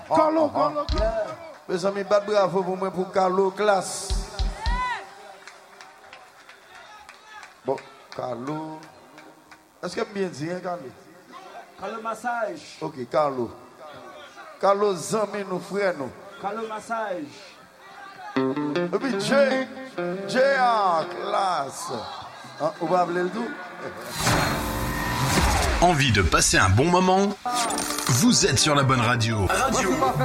Carlo. Mes amis, bat bravo pour moi pour Carlo classe. Bon, Carlo. Est-ce que bien dit, hein, Carlo? Carlo massage. Ok, Carlo. Carlo Zami, nous frères, nous. Carlo massage. Et puis Jay en classe. Hein, on va appeler le tout. Envie de passer un bon moment? Vous êtes sur la bonne radio.